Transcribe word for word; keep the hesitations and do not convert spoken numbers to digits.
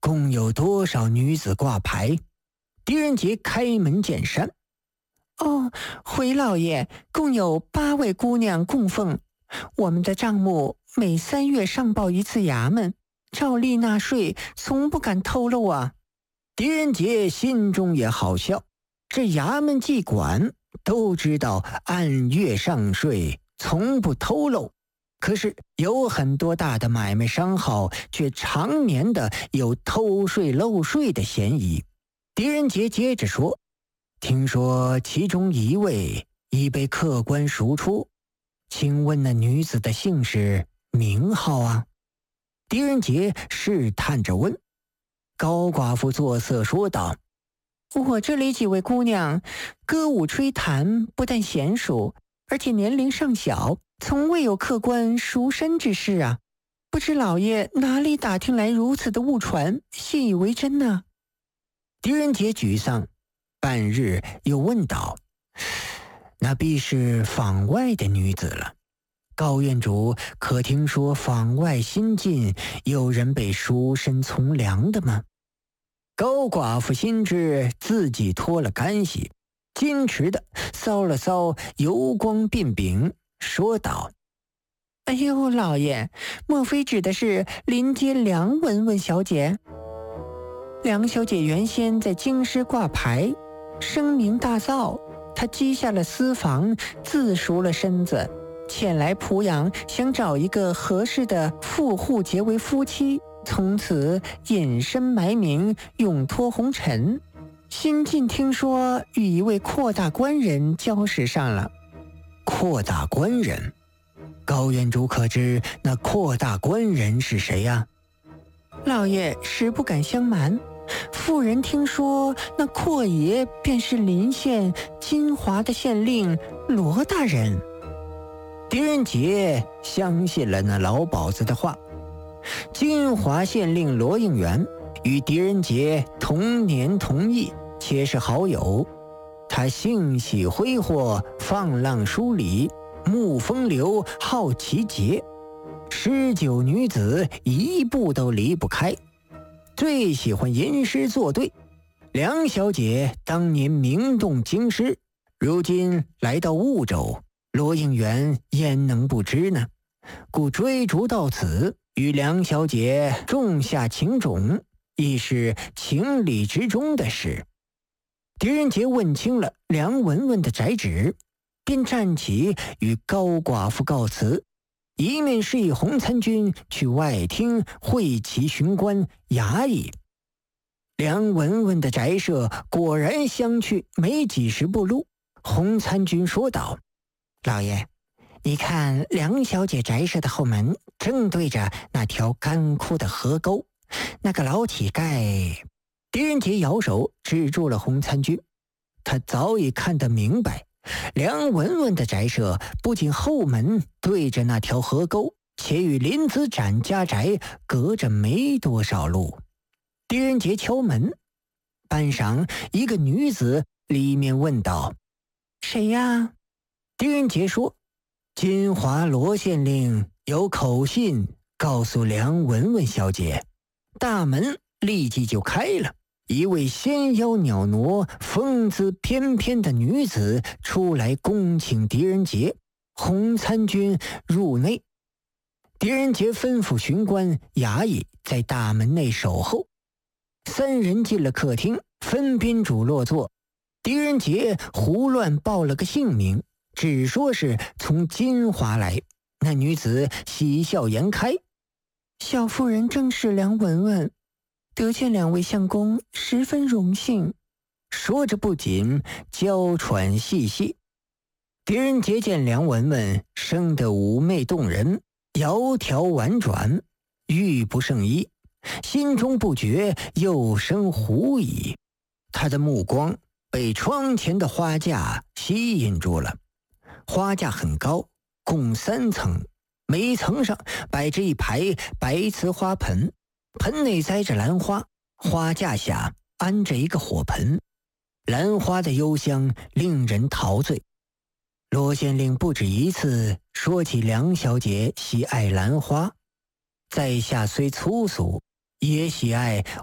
共有多少女子挂牌？狄仁杰开门见山。 哦，回老爷，共有八位姑娘供奉。我们的账目每三月上报一次衙门，照例纳税，从不敢透露啊。 狄仁杰心中也好笑，这衙门妓管都知道按月上税，从不透露。可是有很多大的买卖商号却常年的有偷税漏税的嫌疑。狄仁杰接着说，听说其中一位已被客官赎出，请问那女子的姓氏名号啊？狄仁杰试探着问。高寡妇作色说道， 我这里几位姑娘歌舞吹弹，不但娴熟，而且年龄尚小，从未有客官赎身之事啊！不知老爷哪里打听来如此的误传，信以为真呢？ 狄仁杰沮丧，半日又问道，那必是坊外的女子了。高院主可听说坊外新近有人被赎身从良的吗？高寡妇心知自己脱了干系，矜持的搔了搔油光鬓柄，说道， 哎呦，老爷，莫非指的是临街梁文文小姐？梁小姐原先在京师挂牌，声名大噪，她积下了私房，自赎了身子，前来濮阳，想找一个合适的富户结为夫妻，从此隐身埋名，永脱红尘。新近听说与一位阔大官人交识上了。 阔大官人？高院主可知那阔大官人是谁呀？ 老爷实不敢相瞒，妇人听说那阔爷便是临县金华的县令罗大人。 狄仁杰相信了那老鸨子的话。金华县令罗应元与狄仁杰同年同义，且是好友。他性喜挥霍，放浪疏离，慕风流，好奇节，诗酒女子一步都离不开，最喜欢吟诗作对。梁小姐当年名动京师，如今来到婺州，罗应元焉能不知呢？故追逐到此，与梁小姐种下情种，亦是情理之中的事。狄仁杰问清了梁文文的宅址，便站起与高寡妇告辞，一面示意洪参军去外厅会齐巡官衙役。梁文文的宅舍果然相去没几十步路。洪参军说道， 老爷，你看梁小姐宅舍的后门正对着那条干枯的河沟，那个老乞丐。 狄仁杰摇手止住了洪参军。他早已看得明白，梁文文的宅舍不仅后门对着那条河沟，且与林子展家宅隔着没多少路。狄仁杰敲门，半晌，一个女子里面问道， 谁呀？ 狄仁杰说，金华罗县令有口信告诉梁文文小姐。大门立即就开了，一位纤腰袅娜、风姿翩翩的女子出来恭请狄仁杰、洪参军入内。狄仁杰吩咐巡官衙役在大门内守候。三人进了客厅，分宾主落座。狄仁杰胡乱报了个姓名，只说是从金华来。那女子喜笑颜开， 小妇人正是梁文文，得见两位相公，十分荣幸。 说着不仅娇喘细细。狄仁杰见梁文文生得妩媚动人，窈窕婉转，玉不胜衣，心中不觉又生狐疑。他的目光被窗前的花架吸引住了。花架很高，共三层，每层上摆着一排白瓷花盆，盆内栽着兰花，花架下安着一个火盆，兰花的幽香令人陶醉。罗县令不止一次说起梁小姐喜爱兰花，在下虽粗俗，也喜爱